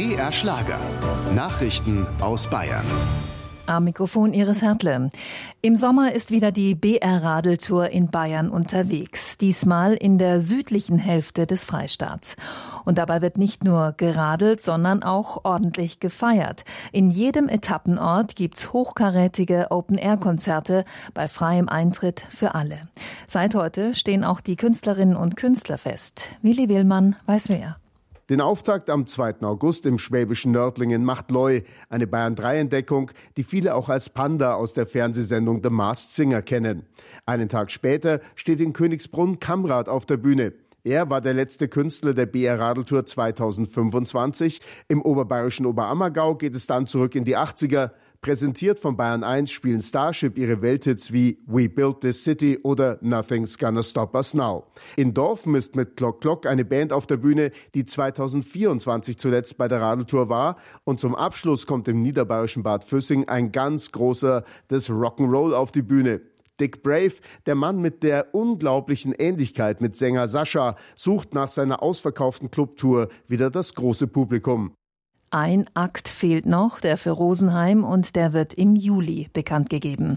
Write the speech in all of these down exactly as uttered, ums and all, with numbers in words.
B R Schlager. Nachrichten aus Bayern. Am Mikrofon Iris Hertle. Im Sommer ist wieder die B R-Radeltour in Bayern unterwegs. Diesmal in der südlichen Hälfte des Freistaats. Und dabei wird nicht nur geradelt, sondern auch ordentlich gefeiert. In jedem Etappenort gibt's hochkarätige Open-Air-Konzerte bei freiem Eintritt für alle. Seit heute stehen auch die Künstlerinnen und Künstler fest. Willi Willmann weiß mehr. Den Auftakt am zweiten August im schwäbischen Nördlingen macht Loi, eine Bayern drei Entdeckung, die viele auch als Panda aus der Fernsehsendung The Masked Singer kennen. Einen Tag später steht in Königsbrunn Kamrat auf der Bühne. Er war der letzte Künstler der B R-Radeltour zweitausendfünfundzwanzig. Im oberbayerischen Oberammergau geht es dann zurück in die achtziger. Präsentiert von Bayern eins spielen Starship ihre Welthits wie We Built This City oder Nothing's Gonna Stop Us Now. In Dorfen ist mit Glock Glock eine Band auf der Bühne, die zweitausendvierundzwanzig zuletzt bei der Radeltour war. Und zum Abschluss kommt im niederbayerischen Bad Füssing ein ganz großer des Rock'n'Roll auf die Bühne. Dick Brave, der Mann mit der unglaublichen Ähnlichkeit mit Sänger Sascha, sucht nach seiner ausverkauften Clubtour wieder das große Publikum. Ein Akt fehlt noch, der für Rosenheim, und der wird im Juli bekannt gegeben.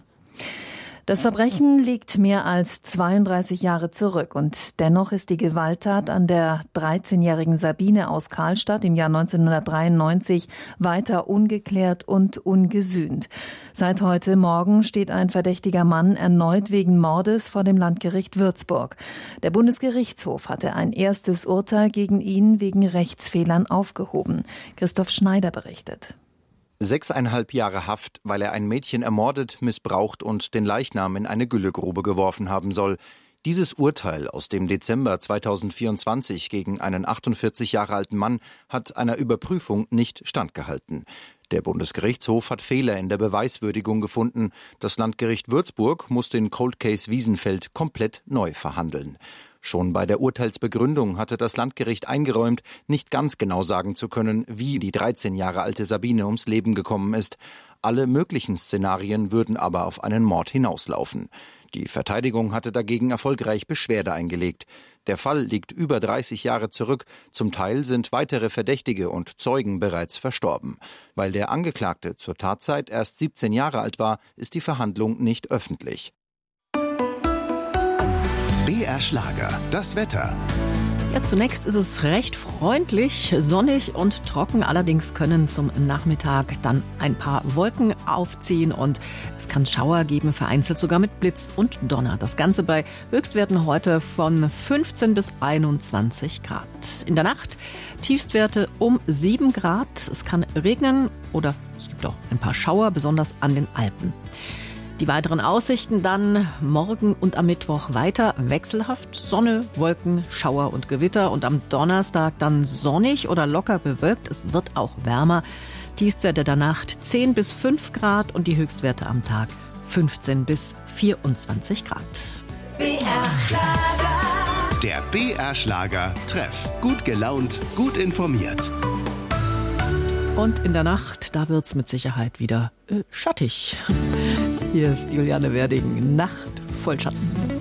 Das Verbrechen liegt mehr als zweiunddreißig Jahre zurück und dennoch ist die Gewalttat an der dreizehnjährigen Sabine aus Karlstadt im Jahr neunzehnhundertdreiundneunzig weiter ungeklärt und ungesühnt. Seit heute Morgen steht ein verdächtiger Mann erneut wegen Mordes vor dem Landgericht Würzburg. Der Bundesgerichtshof hatte ein erstes Urteil gegen ihn wegen Rechtsfehlern aufgehoben. Christoph Schneider berichtet. Sechseinhalb Jahre Haft, weil er ein Mädchen ermordet, missbraucht und den Leichnam in eine Güllegrube geworfen haben soll. Dieses Urteil aus dem Dezember zweitausendvierundzwanzig gegen einen achtundvierzig Jahre alten Mann hat einer Überprüfung nicht standgehalten. Der Bundesgerichtshof hat Fehler in der Beweiswürdigung gefunden. Das Landgericht Würzburg muss den Cold Case Wiesenfeld komplett neu verhandeln. Schon bei der Urteilsbegründung hatte das Landgericht eingeräumt, nicht ganz genau sagen zu können, wie die dreizehn Jahre alte Sabine ums Leben gekommen ist. Alle möglichen Szenarien würden aber auf einen Mord hinauslaufen. Die Verteidigung hatte dagegen erfolgreich Beschwerde eingelegt. Der Fall liegt über dreißig Jahre zurück. Zum Teil sind weitere Verdächtige und Zeugen bereits verstorben. Weil der Angeklagte zur Tatzeit erst siebzehn Jahre alt war, ist die Verhandlung nicht öffentlich. B R Schlager, das Wetter. Ja, zunächst ist es recht freundlich, sonnig und trocken. Allerdings können zum Nachmittag dann ein paar Wolken aufziehen und es kann Schauer geben, vereinzelt sogar mit Blitz und Donner. Das Ganze bei Höchstwerten heute von fünfzehn bis einundzwanzig Grad. In der Nacht Tiefstwerte um sieben Grad. Es kann regnen oder es gibt auch ein paar Schauer, besonders an den Alpen. Die weiteren Aussichten dann morgen und am Mittwoch weiter wechselhaft. Sonne, Wolken, Schauer und Gewitter. Und am Donnerstag dann sonnig oder locker bewölkt. Es wird auch wärmer. Tiefstwerte der Nacht zehn bis fünf Grad und die Höchstwerte am Tag fünfzehn bis vierundzwanzig Grad. B R Schlager. Der B R Schlager Treff. Gut gelaunt, gut informiert. Und in der Nacht, da wird's mit Sicherheit wieder äh, schattig. Hier ist Juliane Werding, Nacht voll Schatten.